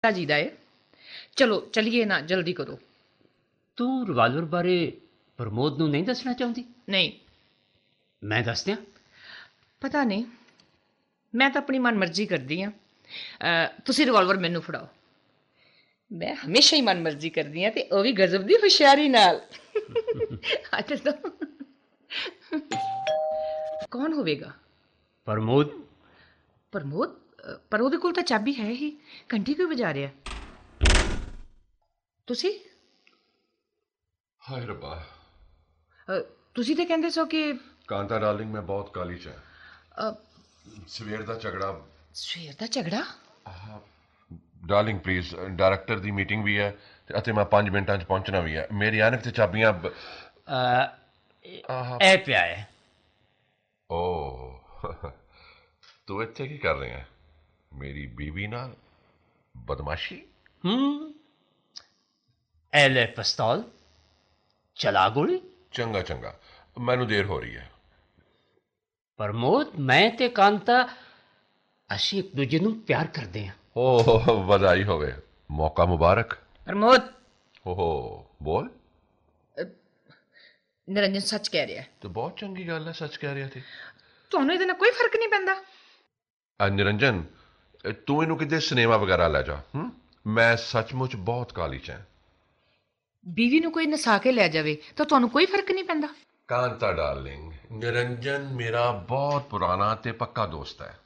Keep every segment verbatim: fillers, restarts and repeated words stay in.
जी ਦਾ ਹੈ। ਚਲੋ ਚਲੀਏ ਨਾ, ਜਲਦੀ ਕਰੋ। ਤੂੰ ਰਿਵਾਲਵਰ ਬਾਰੇ ਪ੍ਰਮੋਦ ਨੂੰ ਨਹੀਂ ਦੱਸਣਾ ਚਾਹੁੰਦੀ? ਨਹੀਂ, ਮੈਂ ਦੱਸ ਦਿਆਂ? ਪਤਾ ਨਹੀਂ, ਮੈਂ ਤਾਂ ਆਪਣੀ ਮਨਮਰਜ਼ੀ ਕਰਦੀ ਹਾਂ। ਤੁਸੀਂ ਰਿਵਾਲਵਰ ਮੈਨੂੰ ਫੜਾਓ। ਮੈਂ ਹਮੇਸ਼ਾ ਹੀ ਮਨਮਰਜ਼ੀ ਕਰਦੀ ਹਾਂ, ਤੇ ਉਹ ਵੀ ਗਜ਼ਬ ਦੀ ਹੁਸ਼ਿਆਰੀ ਨਾਲ। ਅੱਜ ਤਾਂ ਕੌਣ ਹੋਵੇਗਾ? ਪ੍ਰਮੋਦ। ਪ੍ਰਮੋਦ? ਪਰ ਉਹਦੇ ਕੋਲ ਤਾਂ ਚਾਬੀ ਹੈ ਹੀ, ਘੰਟੀ ਕਿਉਂ ਵਜਾ ਰਿਹਾ? ਤੁਸੀਂ? ਹਾਏ ਰੱਬਾ, ਅ, ਤੁਸੀਂ ਤਾਂ ਕਹਿੰਦੇ ਸੋ ਕਿ ਕਾਂਤਾ ਡਾਰਲਿੰਗ ਮੈਂ ਬਹੁਤ ਕਾਹਲੀ ਚ ਹਾਂ। ਅ, ਸਵੇਰ ਦਾ ਝਗੜਾ। ਸਵੇਰ ਦਾ ਝਗੜਾ? Darling please, director the meeting ਵੀ ਹੈ ਅਤੇ ਮੈਂ ਪੰਜ ਮਿੰਟਾਂ 'ਚ ਪਹੁੰਚਣਾ ਵੀ ਹੈ। ਮੇਰੀ ਐਨਕ ਤੇ ਚਾਬੀਆਂ ਬ- ਆਹ ਇਹ ਪਿਆ ਹੈ। ਓ ਤੂੰ ਇੱਥੇ ਕੀ ਕਰ ਰਿਹਾ? ਮੇਰੀ ਬੀਵੀ ਨਾਲ ਬਦਮਾਸ਼ੀ? ਹੂੰ, ਇਹ ਲੈ ਪਿਸਤੌਲ, ਚਲਾ ਗੋਲੀ। ਚੰਗਾ ਚੰਗਾ, ਮੈਨੂੰ ਦੇਰ ਹੋ ਰਹੀ ਹੈ। ਪ੍ਰਮੋਦ, ਮੈਂ ਤੇ ਕਾਂਤਾ ਅਸੀਂ ਇੱਕ ਦੂਜੇ ਨੂੰ ਪਿਆਰ ਕਰਦੇ ਹਾਂ। ਓ ਵਧਾਈ ਹੋਵੇ, ਮੌਕਾ ਮੁਬਾਰਕ। ਪ੍ਰਮੋਦ, ਓਹੋ, ਬੋਲ। ਨਿਰੰਜਨ ਸੱਚ ਕਹਿ ਰਿਹਾ। ਤੇ ਬਹੁਤ ਚੰਗੀ ਗੱਲ ਹੈ, ਸੱਚ ਕਹਿ ਰਿਹਾ ਸੀ। ਤੁਹਾਨੂੰ ਇਹਦੇ ਨਾਲ ਕੋਈ ਫਰਕ ਨਹੀਂ ਪੈਂਦਾ? ਆ ਨਿਰੰਜਨ, ਤੂੰ ਇਹਨੂੰ ਕਿਤੇ ਸਿਨੇਮਾ ਵਗੈਰਾ ਲੈ ਜਾ। ਹੂੰ, ਮੈਂ ਸੱਚਮੁੱਚ ਬਹੁਤ ਕਾਹਲੀ ਚ ਹਾਂ। ਬੀਵੀ ਨੂੰ ਕੋਈ ਨਸਾ ਕੇ ਲੈ ਜਾਵੇ ਤਾਂ ਤੁਹਾਨੂੰ ਕੋਈ ਫਰਕ ਨਹੀਂ ਪੈਂਦਾ? ਕਾਂਤਾ ਡਾਰਲਿੰਗ, ਨਿਰੰਜਨ ਮੇਰਾ ਬਹੁਤ ਪੁਰਾਣਾ ਤੇ ਪੱਕਾ ਦੋਸਤ ਹੈ।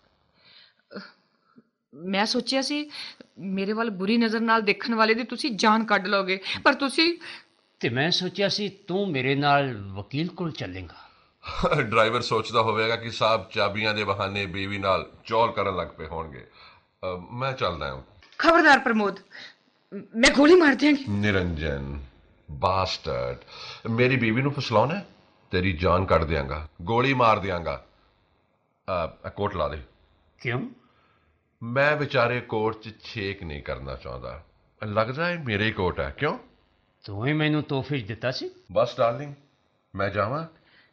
ਮੈਂ ਸੋਚਿਆ ਸੀ ਮੇਰੇ ਵੱਲ ਬੁਰੀ ਨਜ਼ਰ ਨਾਲ ਦੇਖਣ ਵਾਲੇ ਦੀ ਤੁਸੀਂ ਜਾਨ ਕੱਢ ਲਓਗੇ, ਪਰ ਤੁਸੀਂ। ਤੇ ਮੈਂ ਸੋਚਿਆ ਸੀ ਤੂੰ ਮੇਰੇ ਨਾਲ ਵਕੀਲ ਕੋਲ ਚੱਲੇਗਾ। ਡਰਾਈਵਰ ਸੋਚਦਾ ਹੋਵੇਗਾ ਕਿ ਸਾਹਿਬ ਚਾਬੀਆਂ ਦੇ ਬਹਾਨੇ ਬੀਵੀ ਨਾਲ ਚੌਲ ਕਰਨ ਲੱਗ ਪਏ ਹੋਣਗੇ। ਅ, ਮੈਂ ਚੱਲਦਾ ਹਾਂ। ਖਬਰਦਾਰ ਪ੍ਰਮੋਦ, ਮੈਂ ਗੋਲੀ ਮਾਰ ਦਿਆਂਗੀ। ਨਿਰੰਜਨ ਬਾਸਟਰਡ, ਮੇਰੀ ਬੀਵੀ ਨੂੰ ਫਸਲਾਉਣਾ, ਤੇਰੀ ਜਾਨ ਕੱਢ ਦਿਆਂਗਾ, ਗੋਲੀ ਮਾਰ ਦਿਆਂਗਾ। ਅ, ਕੋਟ ਲਾ ਦੇ। ਕਿਉਂ? ਮੈਂ ਵਿਚਾਰੇ ਕੋਟ 'ਚ ਛੇਕ ਨਹੀਂ ਕਰਨਾ ਚਾਹੁੰਦਾ। ਲੱਗਦਾ ਹੈ ਮੇਰੇ ਕੋਟ ਹੈ। ਕਿਉਂ? ਤੂੰ ਹੀ ਮੈਨੂੰ ਤੋਹਫੇ 'ਚ ਦਿੱਤਾ ਸੀ। ਬਸ ਡਾਰਲਿੰਗ, ਮੈਂ ਜਾਵਾਂ?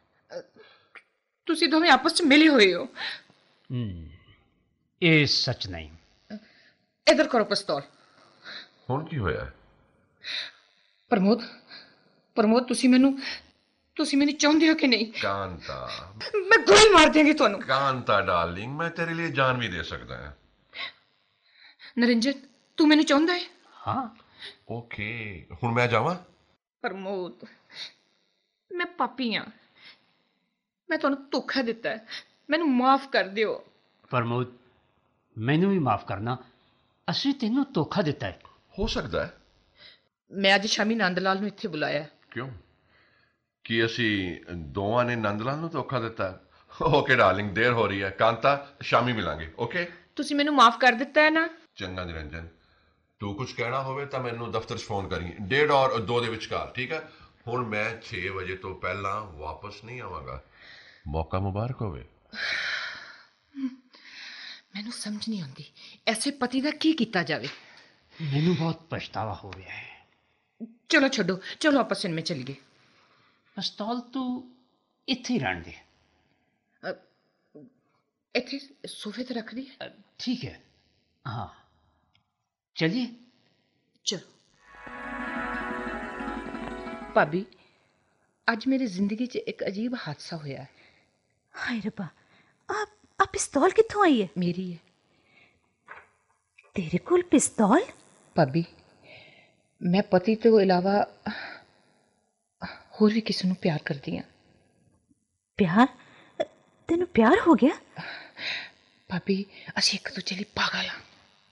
ਤੁਸੀਂ ਦੋਵੇਂ ਆਪਸ 'ਚ ਮਿਲੇ ਹੋਏ ਹੋ। ਹੂੰ, ਇਹ ਸੱਚ ਨਹੀਂ। ਇੱਧਰ ਕਰੋ ਪਿਸਤੌਲ। ਹੁਣ ਕੀ ਹੋਇਆ? ਪ੍ਰਮੋਦ, ਪ੍ਰਮੋਦ ਤੁਸੀਂ ਮੈਨੂੰ ਤੁਸੀਂ ਮੈਨੂੰ ਚਾਹੁੰਦੇ ਹੋ ਕਿ ਨਹੀਂ? ਕਾਂਤਾ, ਮੈਂ ਗੋਲੀ ਮਾਰ ਦਿਆਂਗੀ ਤੁਹਾਨੂੰ। ਕਾਂਤਾ ਡਾਰਲਿੰਗ, ਮੈਂ ਤੇਰੇ ਲਈ ਜਾਨ ਵੀ ਦੇ ਸਕਦਾ ਹਾਂ। ਨਰਿੰਜਨ, ਤੂੰ ਮੈਨੂੰ ਚਾਹੁੰਦਾ ਹੈ? ਹਾਂ। ਓਕੇ, ਹੁਣ ਮੈਂ ਜਾਵਾਂ? ਪ੍ਰਮੋਦ, ਮੈਂ ਪਾਪੀ ਹਾਂ, ਮੈਂ ਤੁਹਾਨੂੰ ਧੋਖਾ ਦਿੱਤਾ ਹੈ, ਮੈਨੂੰ ਮਾਫ ਕਰ ਦਿਓ। ਪ੍ਰਮੋਦ, ਮੈਨੂੰ ਵੀ ਮਾਫ ਕਰਨਾ, ਅਸੀਂ ਤੈਨੂੰ ਧੋਖਾ ਦਿੱਤਾ ਹੈ। ਹੋ ਸਕਦਾ ਹੈ। ਮੈਂ ਅੱਜ ਸ਼ਾਮੀ ਨੰਦ ਲਾਲ ਨੂੰ ਇੱਥੇ ਬੁਲਾਇਆ। ਕਿਉਂ? ਕੀ ਅਸੀਂ ਦੋਵਾਂ ਨੇ ਨੰਦ ਲਾਲ ਨੂੰ ਧੋਖਾ ਦਿੱਤਾ? ਓਕੇ ਡਾਰਲਿੰਗ, ਦੇਰ ਹੋ ਰਹੀ ਹੈ। ਕਾਂਤਾ, ਸ਼ਾਮੀ ਮਿਲਾਂਗੇ। ਓਕੇ, ਤੁਸੀਂ ਮੈਨੂੰ ਮਾਫ ਕਰ ਦਿੱਤਾ ਹੈ ਨਾ? ਚੰਗਾ ਨਿਰੰਜਨ, ਤੂੰ ਕੁਝ ਕਹਿਣਾ ਹੋਵੇ ਤਾਂ ਮੈਨੂੰ ਦਫ਼ਤਰ 'ਚ ਫੋਨ ਕਰੀ, ਡੇਢ ਔਰ ਦੋ ਦੇ ਵਿਚਕਾਰ, ਠੀਕ ਹੈ? ਹੁਣ ਮੈਂ ਛੇ ਵਜੇ ਤੋਂ ਪਹਿਲਾਂ ਵਾਪਸ ਨਹੀਂ ਆਵਾਂਗਾ। ਮੌਕਾ ਮੁਬਾਰਕ ਹੋਵੇ। ਮੈਨੂੰ ਸਮਝ ਨਹੀਂ ਆਉਂਦੀ ਐਸੇ ਪਤੀ ਦਾ ਕੀ ਕੀਤਾ ਜਾਵੇ। ਮੈਨੂੰ ਬਹੁਤ ਪਛਤਾਵਾ ਹੋ ਰਿਹਾ ਹੈ। ਚਲੋ ਛੱਡੋ, ਚਲੋ ਆਪਾਂ ਸਿਨੇਮੇ ਚੱਲੀਏ। ਪਿਸਤੌਲ ਤੂੰ ਇੱਥੇ ਹੀ ਰਹਿਣ ਦੇ। ਇੱਥੇ ਸੋਫੇ ਤੇ ਰੱਖ ਦੀ। ਅ, ਠੀਕ ਹੈ। हाँ, चलिए। चलो भाभी, ਅੱਜ ਮੇਰੀ ਜ਼ਿੰਦਗੀ 'ਚ ਇੱਕ ਅਜੀਬ ਹਾਦਸਾ ਹੋਇਆ ਹੈ। ਹਾਏ ਰੱਬਾ, ਆ ਆ ਪਿਸਤੌਲ ਕਿੱਥੋਂ ਆਈ ਹੈ? ਮੇਰੀ ਹੈ। ਤੇਰੇ ਕੋਲ ਪਿਸਤੌਲ? ਭਾਬੀ, ਮੈਂ ਪਤੀ ਤੋਂ ਇਲਾਵਾ ਹੋਰ ਵੀ ਕਿਸੇ ਨੂੰ ਪਿਆਰ ਕਰਦੀ ਹਾਂ। ਪਿਆਰ? ਤੈਨੂੰ ਪਿਆਰ ਹੋ ਗਿਆ? ਭਾਬੀ, ਅਸੀਂ ਇੱਕ ਦੂਜੇ ਲਈ ਪਾਗਲ ਹਾਂ।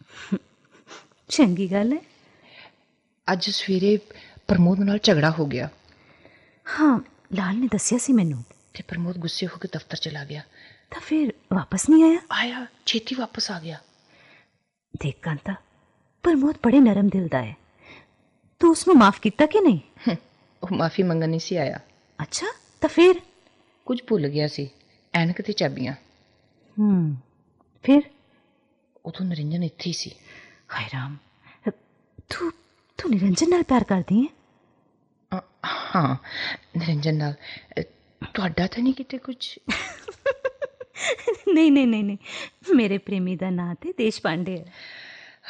ਚੰਗੀ ਗੱਲ ਹੈ। ਅੱਜ ਸਵੇਰੇ ਪ੍ਰਮੋਦ ਨਾਲ ਝਗੜਾ ਹੋ ਗਿਆ। ਹਾਂ, ਲਾਲ ਨੇ ਦੱਸਿਆ ਸੀ ਮੈਨੂੰ। ਤੇ ਪ੍ਰਮੋਦ ਗੁੱਸੇ ਹੋ ਕੇ ਦਫ਼ਤਰ ਚਲਾ ਗਿਆ। ਤਾਂ ਫਿਰ ਵਾਪਸ ਨਹੀਂ ਆਇਆ? ਆਇਆ, ਛੇਤੀ ਵਾਪਸ ਆ ਗਿਆ। ਦੇਖ ਕਾਂਤਾ, ਪ੍ਰਮੋਦ ਬੜੇ ਨਰਮ ਦਿਲ ਦਾ ਹੈ। ਤੂੰ ਉਸਨੂੰ ਮਾਫ ਕੀਤਾ ਕਿ ਨਹੀਂ? ਉਹ ਮਾਫੀ ਮੰਗਣ ਨਹੀਂ ਸੀ ਆਇਆ। ਅੱਛਾ, ਤਾਂ ਫਿਰ? ਕੁਝ ਭੁੱਲ ਗਿਆ ਸੀ, ਐਨਕ ਤੇ ਚਾਬੀਆਂ। ਹੂੰ, ਫਿਰ? ਉਦੋਂ ਨਿਰੰਜਨ ਇੱਥੇ ਹੀ ਸੀ। ਹਾਏ ਰਾਮ, ਤੂੰ ਤੂੰ ਨਿਰੰਜਨ ਨਾਲ ਪਿਆਰ ਕਰਦੀ ਹੈ? ਹਾਂ, ਨਿਰੰਜਨ ਨਾਲ। ਤੁਹਾਡਾ ਤਾਂ ਨਹੀਂ ਕਿਤੇ ਕੁਝ? ਨਹੀਂ ਨਹੀਂ ਨਹੀਂ ਨਹੀਂ, ਮੇਰੇ ਪ੍ਰੇਮੀ ਦਾ ਨਾਂ ਤੇ ਦੇਸ਼ ਪਾਂਡੇ ਹੈ।